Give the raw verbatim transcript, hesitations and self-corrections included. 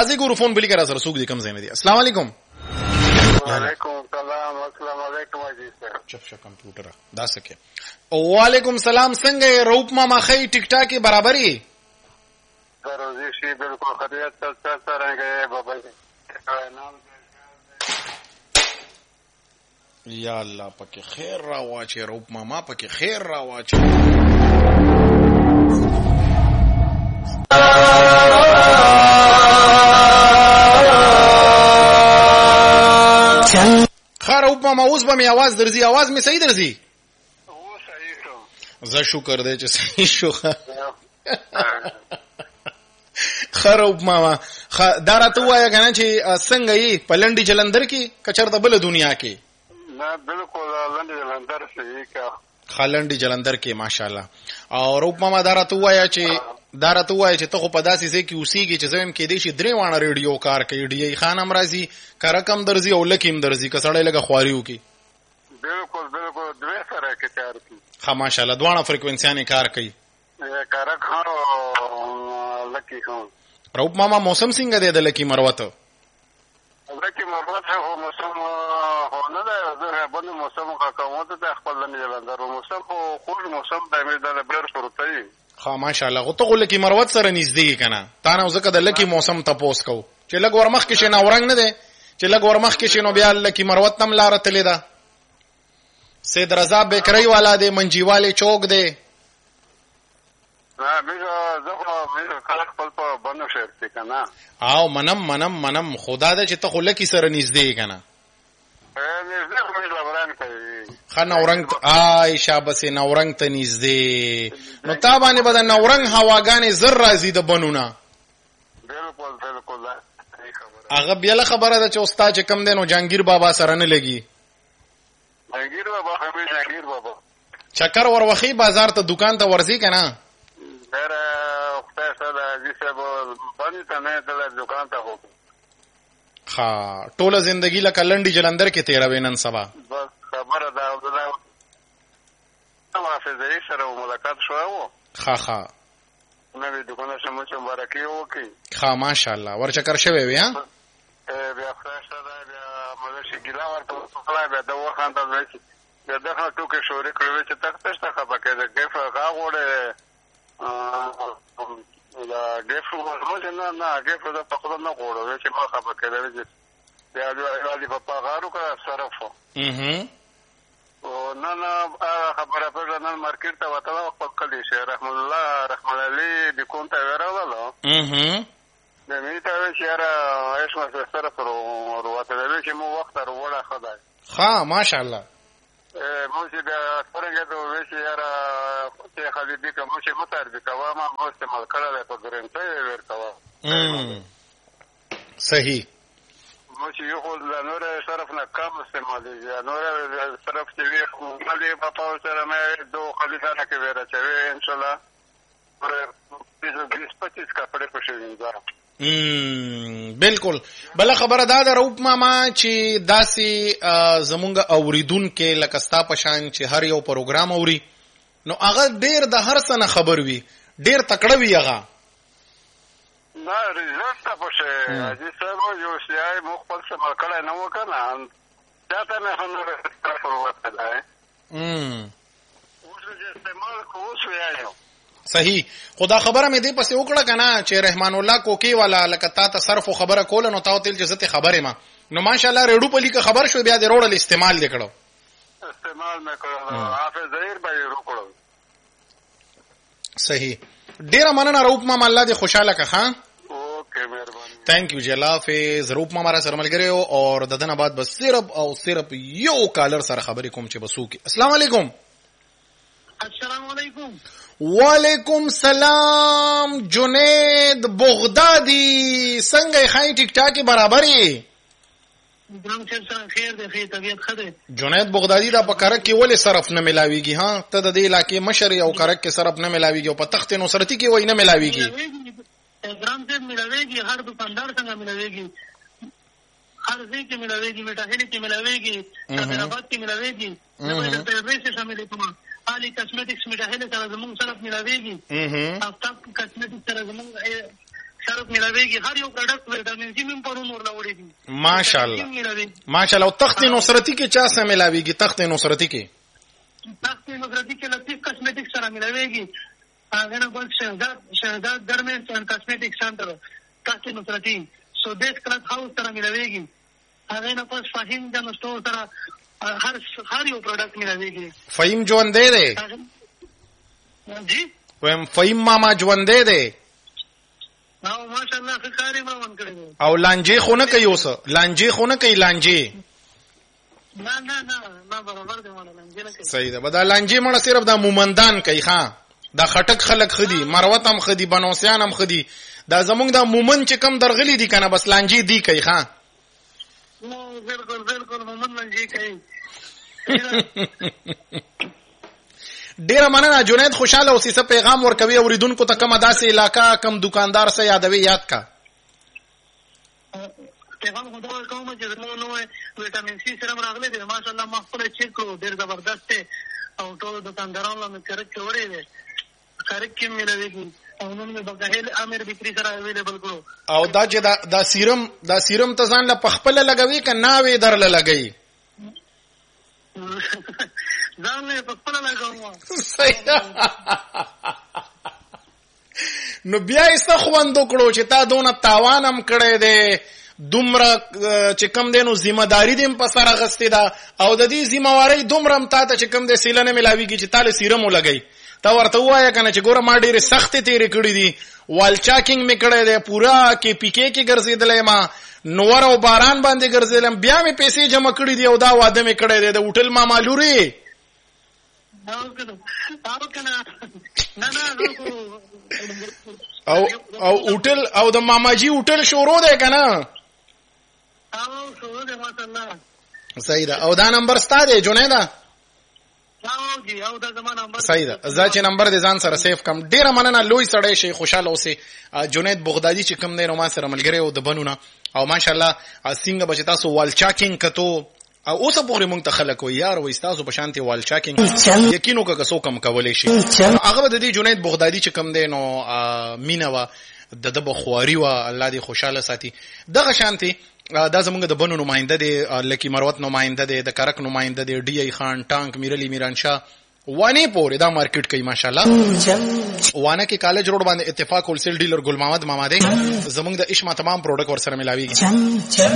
راځي ګورو فون بلی کرا سره سوق دي کم ځای نه دي. السلام علیکم. وعلیکم السلام. السلام علیکم اجي سره چپ شپ کمپیوټر دا سکه. وعلیکم سلام. څنګه روپ ماما خی ټیک ټاک برابرۍ روزي شي بالکل خدایت تل سره بابا نام یا الله پکې خیر را واچي روپ ماما پکې خیر را واچي. خیر روپ ماما اوس به می आवाज درځي आवाज می صحیح درځي. او صحیح شو. زه شکر دې چې صحیح شو. خروب ماما دا راته وایا کنه چې څنګه یې په لنډي جلندر کې کچر د بل دنیا کې. نه بالکل لنډي جلندر صحیح کا خلنډي جلندر کې ماشاءالله. او روپ ماما دا راته وایا چې دا راته وایا چې ته خو په داسې ځای کې اوسېږي چې زم کې دې شي درې وانه ریډیو کار کوي ډي خان امرازي کرکم درځي او لکیم درځي کسړې لګه خواریو کې. بالکل بالکل دوه سره کې کار کوي. ها ماشاءالله دوه فریکوئنسيانه کار کوي. کرک خان لکی خان. روپ ماما موسم څنګه دی د لکی مروت؟ لکی مروت هو موسم هو نه ده باندې موسم کا کومه ته خپل نه جلندر موسم خو خو موسم د امید د بلر شروطي. ها ماشاءالله غو ته لکی مروت سره نږدې کنه تا نه زکه د لکی موسم ته پوس کو چې لګ ورمخ کې شنه اورنګ نه دی چې لګ ورمخ کې شنو بیا لکی مروت تم لار تللی دا. سید رضا بیکری والا دی منجیواله چوک دی. نه میګه زه خو خلک خپل په باندې شرط کنه. او منم منم منم خدا دې چې ته خو لکی سره نږدې کنه. ا نږدې خو مې لوران کوي. خان اورنګ آی شابه سي نورنګ ته نږدې نو تا باندې بدن نورنګ هواګانې زر راځي د بنونه. بالکل بالکل هغه بیا خبره ده چې استاد چې کم دینو جانگیر بابا سره نه لګي. جانگیر بابا خو جانگیر بابا چکر وروخی بازار ته دکان ته ورځي کنه. در خدای سره دې سبا باندې ته نه د دکان ته هو. ها ټوله زندگی لکه لنډي جلندر کې تیروي نن سبا. بس خبره دا او دا واسه دې سره ملاقات شو او ها ها نو دې دکان سره مو مبارکي وکي. ها ماشاءالله ورچکر شوی وي ها. بیا خدای سره بیا مله شي ګلا ورته خپل بیا د وخت ته ځي. بیا دغه ټوکې شوري کړو چې تاسو ته خبره کړه چې فقا غوړې لا ګفو مو نه نه ګفو دا په خپل نه غوړو چې ما خبره کړه چې بیا دې په پاغارو کا صرفو. اها او نه نه خبره په نن مارکیټ ته وته خپل کلی شه رحم الله رحم الله دې کوم ته ورغلو. اها د می ته چې را ایسمه سره پر ورته چې مو وخت وروړه خدای. ها ماشاءالله. مو چې دا څنګه ته وې چې را چې خالي دې کوم چې متر دې کوا ما مو استعمال کړل په ګرنټه ورکوا. امم صحیح. مو چې یو خل نور صرف نه کم استعمالي نور صرف چې وي خو مالي په پاو سره مې دوه خلیدانه کې ورته چې ان شاء الله پر بیس پچیس کپڑے په شوی دا. امم بالکل. بل خبره دا ده روپ ماما چې داسي زمونږ اوریدون کې لکه ستا پشان چې هر یو پروګرام اوري نو هغه ډیر د هر څه نه خبر وي ډیر تکړه وي هغه. نه ریزلټ ته پښه اجي سره یو شی مو خپل څه مرکړه نه وکنه دا ته نه هم پر وته ده. امم اوس چې استعمال کوو شو صحیح. خدا خبره مې دې پسې وکړه کنه چې رحمان الله کوکی والا لکه تا ته صرف خبره کول نو تاو تل جزته خبره ما نو ماشاءالله ریډو په لیکه خبر شو بیا دې روړل استعمال لیکړو. استعمال مې کړو حافظ ظهیر به روکړو. صحیح. ډیر مننه روپ ماما الله دې خوشاله کا. ها اوکے مهرباني. تھینک یو جی الله حافظ. روپ ماما را سره ملګری او د دنه بعد بس صرف او صرف یو کالر سره خبرې کوم چې بسو کې. السلام علیکم. السلام علیکم. وعلیکم سلام جنید بغدادي څنګه خای ټیک ټاک برابرې؟ ګرام سره خیر ده خیر طبيعت خده. جنید بغدادي دا په کرک کې ولې صرف نه ملاويږي؟ ها ته د دې علاقې مشر او کرک کې صرف نه ملاويږي او په تخت نصرتي کې وای نه ملاويږي. ګرام سره ملاويږي هر دکاندار څنګه ملاويږي هر ځای کې ملاويږي میټاهلي کې ملاويږي حیدرآباد کې ملاويږي نو په دې څه شامل کوم علي کاسمیټکس میټاهله سره زموږ سره ملاويږي. افتاب کاسمیټکس سره زموږ شرف ملاويږي، هر یو پروډکټ وټامین سی هم پرون ورلا وړي. ماشاءالله ماشاءالله. او تخت نصرتی کې چا سره ملاويږي؟ تخت نصرتی کې تخت نصرتی کې لطیف کاسمیټک سره ملاويږي. هغه نه بل شهزاد شهزاد ګرمنټس اینڈ کاسمیټک سنټر تخت نصرتی سودیس کلب هاوس سره ملاويږي. هغه نه پس فهیم د مستو سره هر هر یو پروډکټ ملاويږي. فهیم ژوندې دی؟ جی ویم فهیم ماما ژوندې دی؟ او ماشاءالله ښکاری ما ون کړی. او لانجې خو نه کوي؟ اوس لانجې خو نه کوي؟ لانجې نه نه نه ما برابر دی مونږ لانجې نه کوي. صحیح ده. بدا لانجې مړه صرف د مومندان کوي. ها دا خټک خلک خدي، مروت هم خدي، بنوسیان هم خدي. دا زمونږ د مومن چې کم درغلي دي کنه بس لانجې دی کوي. ها نو بالکل بالکل مومن لانجې کوي. ډیره مننه جنید، خوشاله اوسې. څه پیغام ورکوي اوریدونکو ته؟ کومه داسې علاقه کم دکاندار سره یادوي؟ یاد کا پیغام خو دا کوم چې زموږ نو وټامین سی سره راغلي دي. ماشاءالله ما خپل چیک کړو، ډیر زبردست دی. او ټول دکاندارانو مې کرک وړي دي، کرک کې ملوي او نن مې بغاهل امیر بکری سره اویلیبل کړو. او دا چې دا دا سیرم دا سیرم ته ځان له پخپل لګوي ک نه وي درل لګي؟ ځان له پخپل لګوم. نو بیا یې څه خوند وکړو چې تا دونه تاوانم کړی دی، دومره چې کم دی نو ذمہ داری دې په سر اخیستې ده، او د دې ذمہ وارۍ دومره هم تا ته چې کم دی سیله نه ملاویږي چې تا له سیرم ولګوي. تا ورته ووایه که نه چې ګوره ما ډېرې سختې تېرې کړي دي، وال چاکینګ مې کړی دی، پوره کې پیکې کې ګرځېدلی ما، نور او باران باندې ګرځېدلم، بیا مې پیسې جمع کړي دي او دا واده مې کړی دی د هوټل ماما لورې. او او هوټل او د ماماجي هوټل شروع دی که نه؟ صحیح ده. او دا نمبر ستا دی جنیده؟ صحیح ده. زه چې نمبر دې ځان سره سیف کم. ډیره مننه، لوی سړی شي، خوشاله اوسې. جنید بغدادي چې کوم دی نو ما سره ملګری و د بنونه، او ماشاءالله څنګه به چې تاسو وال چاکینګ کتو او اوسه پورې مونږ ته خلک وایي یار وایي ستاسو په شانتې وال چاکینګ یقین وکړه که څوک هم کولی شي. هغه به د دې جنید بغدادي چې کوم دی نو مینه وه، د ده به خواري وه، الله دې خوشحاله ساتي. دغه شانتې دا زمونږ د بنو نماینده دی، لکی مروت نماینده دی، د کرک نماینده دی، ډی ای خان، ټانک، میرلی میرانشاه، وانه پورې دا مارکیټ کوي ماشاءالله. وانه کې کالج روډ باندې اتفاق هولسیل ډیلر ګل محمد ماما دی. زمونږ د اشما تمام پروډکټ ور سره ملاويږي.